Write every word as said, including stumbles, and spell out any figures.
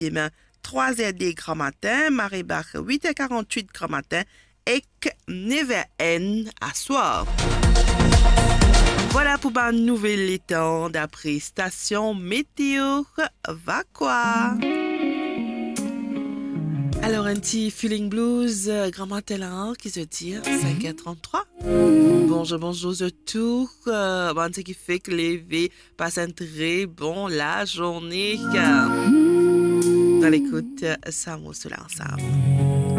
demain, trois heures dix grand matin, Maribach, huit heures quarante-huit grand matin, et neuf heures à soir. Voilà pour ma nouvelle temps d'après station météo. Va quoi? Alors, un petit feeling blues, euh, grand matin là, qui se tire, cinq heures trente-trois. Bonjour, bonjour de tout. Euh, bon, ce qui fait que les passe un très bon la journée. Dans l'écoute, ça mousse là ensemble.